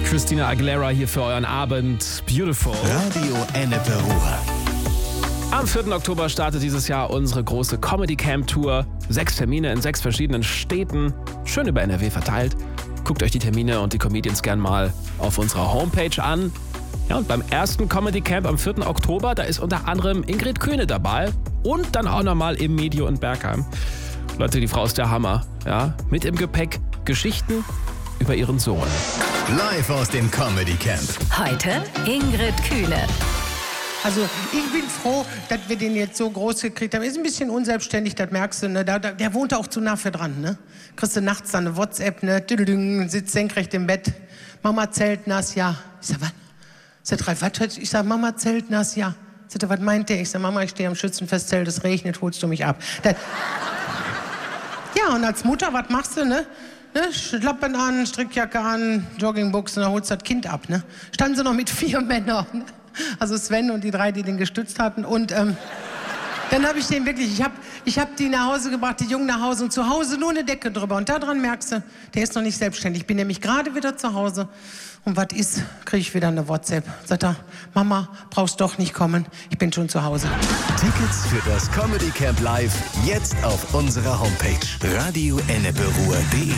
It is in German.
Christina Aguilera hier für euren Abend. Beautiful. Radio Ennepe Ruhr. Am 4. Oktober startet dieses Jahr unsere große Comedy Camp Tour. 6 Termine in 6 verschiedenen Städten, schön über NRW verteilt. Guckt euch die Termine und die Comedians gern mal auf unserer Homepage an. Ja, und beim ersten Comedy Camp am 4. Oktober, da ist unter anderem Ingrid Köhne dabei und dann auch nochmal im Medio in Bergheim. Leute, die Frau ist der Hammer. Ja, mit im Gepäck Geschichten über ihren Sohn. Live aus dem Comedy Camp. Heute Ingrid Köhne. Also ich bin froh, dass wir den jetzt so groß gekriegt haben. Ist ein bisschen unselbstständig, das merkst du. Ne? Der wohnt auch zu nah für dran. Ne? Kriegst du nachts dann eine WhatsApp, ne? Sitzt senkrecht im Bett. Mama zeltnass, ja. Ich sag, was? Sagt Ralf, was? Ich sag, Mama zeltnass, ja. Sagt er, was meint der? Ich sag, Mama, ich stehe am Schützenfestzelt, es regnet, holst du mich ab. Ja, und als Mutter, was machst du, ne? Schlappen an, Strickjacke an, Joggingbuchsen, dann holst du das Kind ab, ne? Standen sie noch mit 4 Männern, ne? Also Sven und die 3, die den gestützt hatten. Und dann habe ich den wirklich, ich hab die nach Hause gebracht, die Jungen nach Hause und zu Hause nur eine Decke drüber. Und daran merkst du, der ist noch nicht selbstständig. Ich bin nämlich gerade wieder zu Hause. Und was ist, kriege ich wieder eine WhatsApp. Sagt er, Mama, brauchst doch nicht kommen, ich bin schon zu Hause. Tickets für das Comedy Camp Live jetzt auf unserer Homepage radioenneperuhr.de.